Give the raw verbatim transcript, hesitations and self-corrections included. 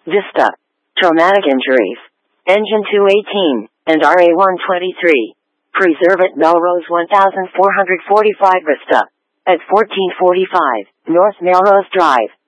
Vista. Traumatic injuries. Engine two eighteen, and R A one twenty-three. Preserve at Melrose one thousand four hundred forty-five Vista. At fourteen forty-five, North Melrose Drive.